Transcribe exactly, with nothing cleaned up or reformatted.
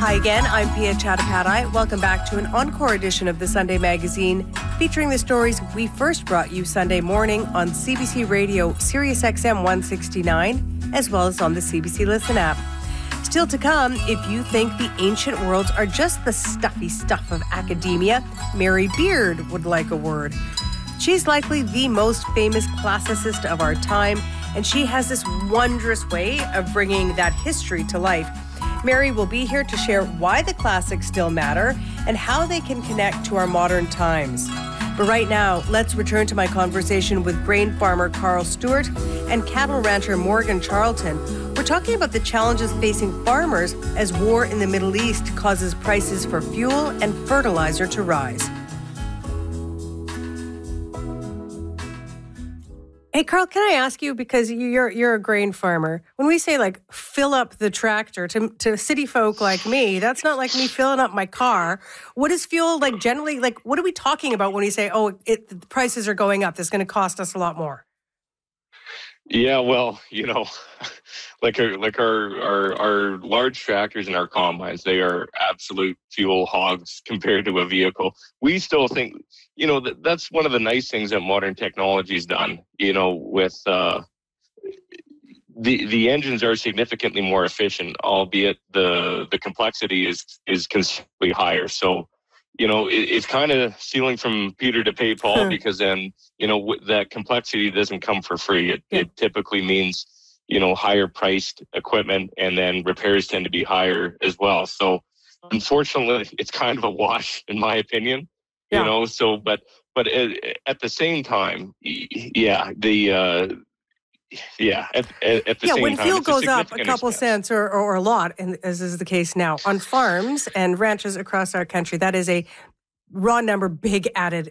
Hi again, I'm Pia Chattopadhyay. Welcome back to an encore edition of the Sunday Magazine, featuring the stories we first brought you Sunday morning on C B C Radio, Sirius X M one sixty-nine, as well as on the C B C Listen app. Still to come, if you think the ancient worlds are just the stuffy stuff of academia, Mary Beard would like a word. She's likely the most famous classicist of our time, and she has this wondrous way of bringing that history to life. Mary will be here to share why the classics still matter and how they can connect to our modern times. But right now, let's return to my conversation with grain farmer Carl Stewart and cattle rancher Morgan Charlton. We're talking about the challenges facing farmers as war in the Middle East causes prices for fuel and fertilizer to rise. Hey, Carl, can I ask you, because you're you're a grain farmer, when we say like fill up the tractor to to city folk like me, that's not like me filling up my car. What is fuel like generally? Like, what are we talking about when we say, oh, it, the prices are going up, it's going to cost us a lot more? Yeah, well, you know, like our, like our, our our large tractors and our combines, they are absolute fuel hogs compared to a vehicle. We still think, you know, that that's one of the nice things that modern technology's done. You know, with uh, the the engines are significantly more efficient, albeit the the complexity is is considerably higher. So, you know, it, it's kind of stealing from Peter to pay Paul, huh. because then, you know, w- that complexity doesn't come for free. It, yeah. it typically means, you know, higher priced equipment, and then repairs tend to be higher as well. So unfortunately, it's kind of a wash, in my opinion, yeah. you know, so, but, but at, at the same time, yeah, the, uh, Yeah, at, at, at the yeah, same when time, fuel goes a up a couple expense. cents or, or a lot, and as is the case now on farms and ranches across our country, that is a raw number, big added